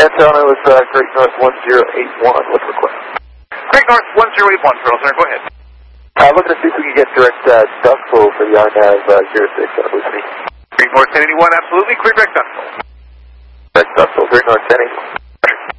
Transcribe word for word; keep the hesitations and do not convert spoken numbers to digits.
Anton, it was uh, Great North one zero eight one. What's the request? Great North one zero eight one, Pearl, sir. Go ahead. Uh, looking to see if we can get direct uh, duck flow for the R NAV uh, zero six, uh, Lucy. Great North ten eighty-one, absolutely. Clear direct duck flow. Direct duck flow, Great North ten.